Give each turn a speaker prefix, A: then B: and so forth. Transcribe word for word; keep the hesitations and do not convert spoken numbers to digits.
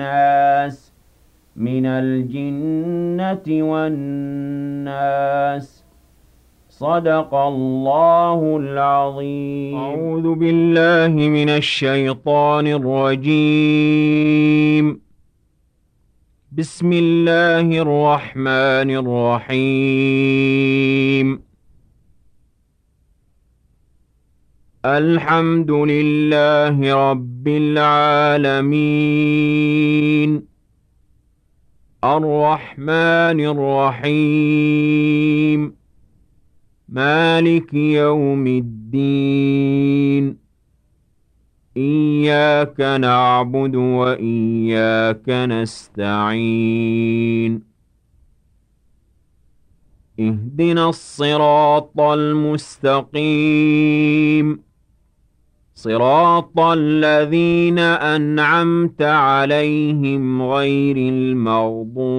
A: الناس من الجنة والناس. صدق الله العظيم.
B: أعوذ بالله من الشيطان الرجيم. بسم الله الرحمن الرحيم. الحمد لله رب العالمين. الرحمن الرحيم. مالك يوم الدين. إياك نعبد وإياك نستعين. اهدنا الصراط المستقيم. صراط الذين أنعمت عليهم غير المغضوب